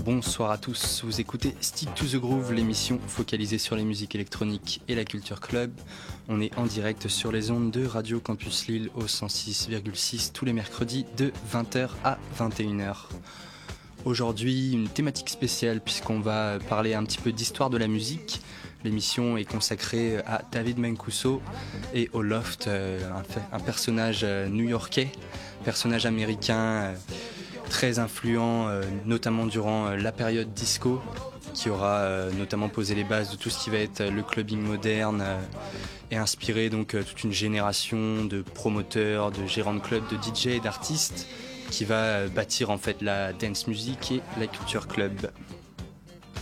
Bonsoir à tous, vous écoutez Stick to the Groove, l'émission focalisée sur les musiques électroniques et la culture club. On est en direct sur les ondes de Radio Campus Lille au 106,6 tous les mercredis de 20h à 21h. Aujourd'hui, une thématique spéciale puisqu'on va parler un petit peu d'histoire de la musique. L'émission est consacrée à David Mancuso et au Loft, un personnage new-yorkais, personnage américain très influent, notamment durant la période disco, qui aura notamment posé les bases de tout ce qui va être le clubbing moderne et inspiré donc toute une génération de promoteurs, de gérants de clubs, de DJ et d'artistes qui va bâtir en fait la dance music et la culture club.